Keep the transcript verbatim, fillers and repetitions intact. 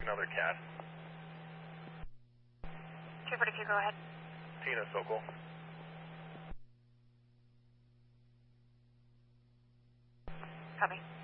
another cat. two forty-two, go ahead. Tina Sokol. Copy.